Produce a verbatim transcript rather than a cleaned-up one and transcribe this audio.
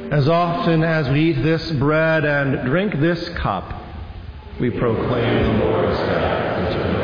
As often as we eat this bread and drink this cup, we proclaim the Lord's death until